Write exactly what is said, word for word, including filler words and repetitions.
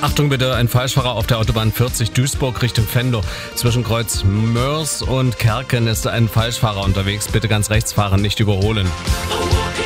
Achtung bitte, ein Falschfahrer auf der Autobahn vierzig Duisburg Richtung Venlo. Zwischen Kreuz Mörs und Kerken ist ein Falschfahrer unterwegs. Bitte ganz rechts fahren, nicht überholen.